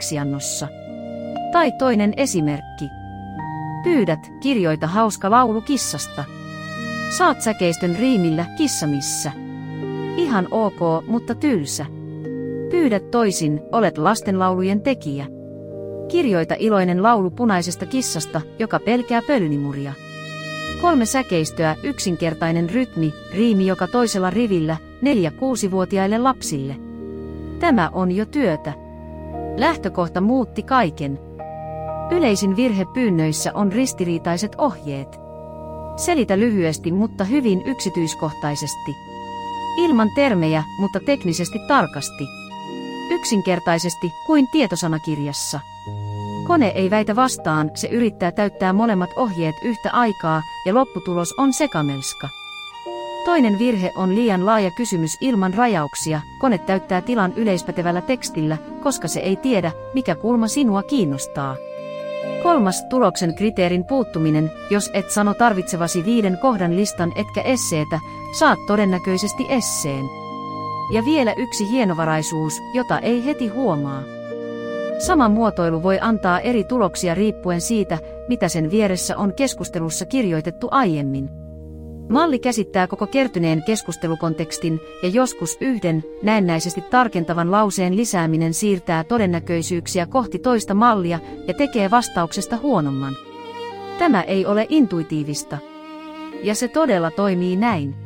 toimeksiannossa. Tai toinen esimerkki. Pyydät, kirjoita hauska laulu kissasta. Saat säkeistön riimillä kissa missä. Ihan ok, mutta tylsä. Pyydät toisin, olet lastenlaulujen tekijä. Kirjoita iloinen laulu punaisesta kissasta, joka pelkää pölynimuria. 3 säkeistöä, yksinkertainen rytmi, riimi joka toisella rivillä, 4-6-vuotiaille lapsille. Tämä on jo työtä. Lähtökohta muutti kaiken. Yleisin virhe pyynnöissä on ristiriitaiset ohjeet. Selitä lyhyesti, mutta hyvin yksityiskohtaisesti. Ilman termejä, mutta teknisesti tarkasti. Yksinkertaisesti, kuin tietosanakirjassa. Kone ei väitä vastaan, se yrittää täyttää molemmat ohjeet yhtä aikaa, ja lopputulos on sekamelska. Toinen virhe on liian laaja kysymys ilman rajauksia, kone täyttää tilan yleispätevällä tekstillä, koska se ei tiedä, mikä kulma sinua kiinnostaa. 3. Tuloksen kriteerin puuttuminen, jos et sano tarvitsevasi 5 kohdan listan etkä esseetä, saat todennäköisesti esseen. Ja vielä yksi hienovaraisuus, jota ei heti huomaa. Sama muotoilu voi antaa eri tuloksia riippuen siitä, mitä sen vieressä on keskustelussa kirjoitettu aiemmin. Malli käsittää koko kertyneen keskustelukontekstin ja joskus yhden, näennäisesti tarkentavan lauseen lisääminen siirtää todennäköisyyksiä kohti toista mallia ja tekee vastauksesta huonomman. Tämä ei ole intuitiivista. Ja se todella toimii näin.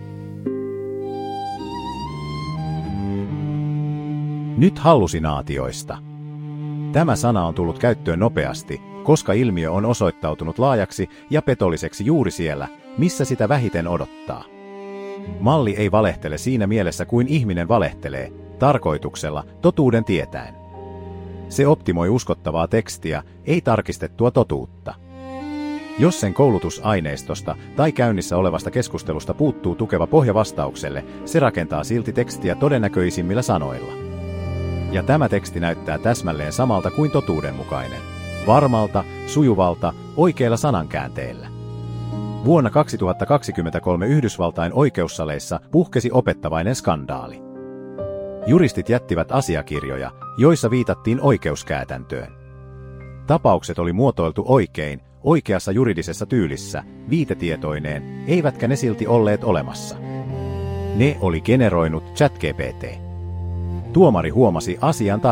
Nyt hallusinaatioista. Tämä sana on tullut käyttöön nopeasti, koska ilmiö on osoittautunut laajaksi ja petolliseksi juuri siellä, missä sitä vähiten odottaa. Malli ei valehtele siinä mielessä kuin ihminen valehtelee, tarkoituksella, totuuden tietäen. Se optimoi uskottavaa tekstiä, ei tarkistettua totuutta. Jos sen koulutusaineistosta tai käynnissä olevasta keskustelusta puuttuu tukeva pohja vastaukselle, se rakentaa silti tekstiä todennäköisimmillä sanoilla. Ja tämä teksti näyttää täsmälleen samalta kuin totuudenmukainen. Varmalta, sujuvalta, oikeilla sanankäänteillä. Vuonna 2023 Yhdysvaltain oikeussaleissa puhkesi opettavainen skandaali. Juristit jättivät asiakirjoja, joissa viitattiin oikeuskäytäntöön. Tapaukset oli muotoiltu oikein, oikeassa juridisessa tyylissä, viitetietoineen, eivätkä ne silti olleet olemassa. Ne oli generoinut ChatGPT. Tuomari huomasi asian